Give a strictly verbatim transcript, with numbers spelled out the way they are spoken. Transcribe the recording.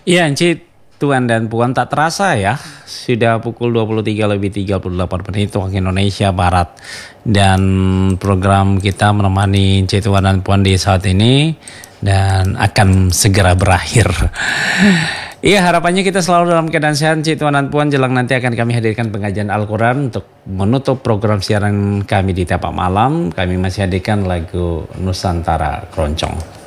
Iya, Cik, Tuan dan Puan, tak terasa ya, sudah pukul dua puluh tiga lebih tiga puluh delapan menit waktu Indonesia Barat. Dan program kita menemani Cik Tuan dan Puan di saat ini dan akan segera berakhir. Iya, harapannya kita selalu dalam keadaan sehat, Cik Tuan dan Puan. Jelang nanti akan kami hadirkan pengajian Al-Quran untuk menutup program siaran kami di Tapak Malam. Kami masih hadirkan lagu Nusantara Keroncong.